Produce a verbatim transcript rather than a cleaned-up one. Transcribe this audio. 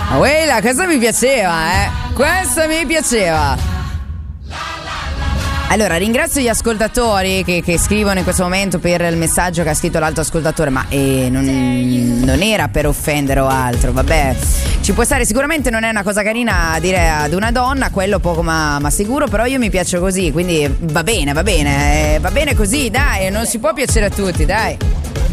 Quella, questa mi piaceva, eh. Questa mi piaceva. Allora, ringrazio gli ascoltatori che, che scrivono in questo momento per il messaggio che ha scritto l'altro ascoltatore, ma eh, non, non era per offendere o altro, vabbè. Ci può stare, sicuramente non è una cosa carina dire ad una donna, quello poco ma, ma sicuro, però io mi piaccio così, quindi va bene, va bene, eh, va bene così, dai, non si può piacere a tutti, dai.